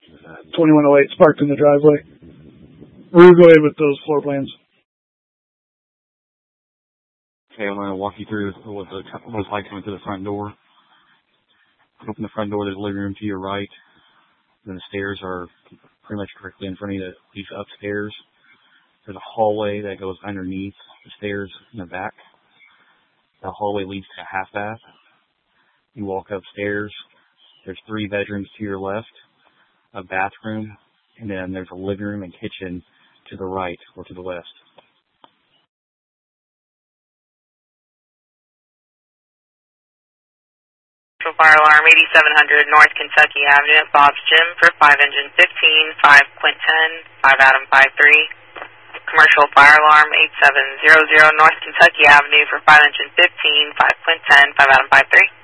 2108 is parked in the driveway. We'll go ahead with those floor plans. Okay, I'm going to walk you through what it looks like coming to the front door. Open the front door, there's a living room to your right. Then the stairs are pretty much directly in front of you that leads upstairs. There's a hallway that goes underneath the stairs in the back. The hallway leads to a half bath. You walk upstairs. There's 3 bedrooms to your left, a bathroom, and then there's a living room and kitchen to the right or to the west. Fire alarm 8700 North Kentucky Avenue at Bob's Gym for 5 engine 15, 5 Quint 10, 5 Adam 53. Commercial fire alarm 8700 North Kentucky Avenue for 5 engine 15, 5 Quint 10, 5 Adam 53.